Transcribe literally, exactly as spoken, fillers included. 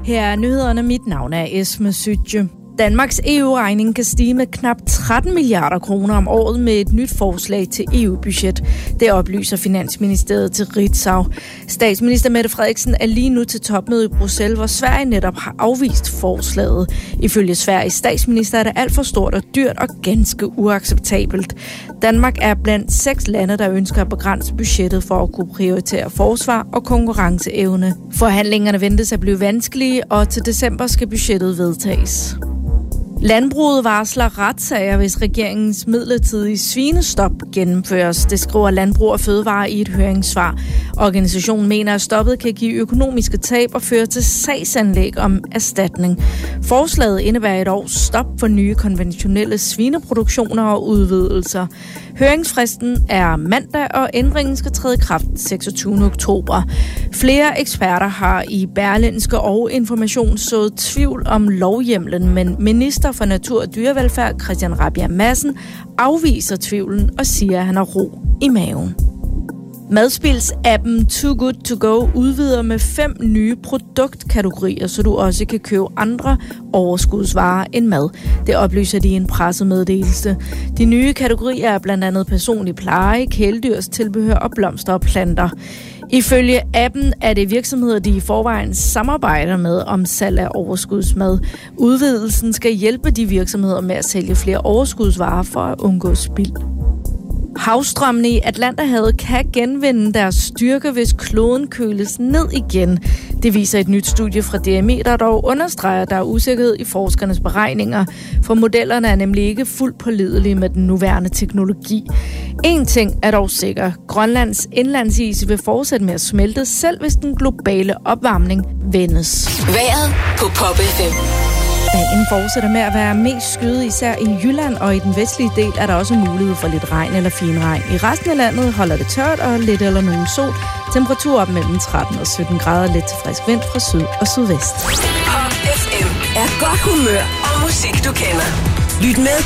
Her er nyhederne. Mit navn er Esme Sytje. Danmarks E U-regning kan stige med knap tretten milliarder kroner om året med et nyt forslag til E U-budget. Det oplyser Finansministeriet til Ritzau. Statsminister Mette Frederiksen er lige nu til topmøde i Bruxelles, hvor Sverige netop har afvist forslaget. Ifølge Sveriges statsminister er det alt for stort og dyrt og ganske uacceptabelt. Danmark er blandt seks lande, der ønsker at begrænse budgettet for at kunne prioritere forsvar og konkurrenceevne. Forhandlingerne ventes at blive vanskelige, og til december skal budgettet vedtages. Landbruget varsler retssager, hvis regeringens midlertidige svinestop gennemføres. Det skriver Landbrug og Fødevare i et høringssvar. Organisationen mener, at stoppet kan give økonomiske tab og føre til sagsanlæg om erstatning. Forslaget indebærer et års stop for nye konventionelle svineproduktioner og udvidelser. Høringsfristen er mandag, og ændringen skal træde i kraft seksogtyvende oktober. Flere eksperter har i Berlingske og Information sået tvivl om lovhjemlen, men minister for Natur og Dyrevelfærd Christian Rabjerg Madsen afviser tvivlen og siger, at han har ro i maven. Madspils-appen Too Good To Go udvider med fem nye produktkategorier, så du også kan købe andre overskudsvarer end mad. Det oplyser de i en pressemeddelelse. De nye kategorier er blandt andet personlig pleje, kæledyrstilbehør og blomster og planter. Ifølge appen er det virksomheder, de i forvejen samarbejder med om salg af overskudsmad. Udvidelsen skal hjælpe de virksomheder med at sælge flere overskudsvarer for at undgå spild. Havstrømmene i Atlanterhavet kan genvinde deres styrke, hvis kloden køles ned igen. Det viser et nyt studie fra D M E, der dog understreger, at der er usikkerhed i forskernes beregninger, for modellerne er nemlig ikke fuldt pålidelige med den nuværende teknologi. En ting er dog sikker. Grønlands indlandsis vil fortsætte med at smelte, selv hvis den globale opvarmning vendes. Vejret på Pop F M. Dagen fortsætter med at være mest skyet, især i Jylland, og i den vestlige del er der også mulighed for lidt regn eller finregn. I resten af landet holder det tørt og lidt eller nogen sol. Temperatur op mellem tretten og sytten grader, lidt til frisk vind fra syd og sydvest. Pop F M er godt humør og musik, du kender. Lyt med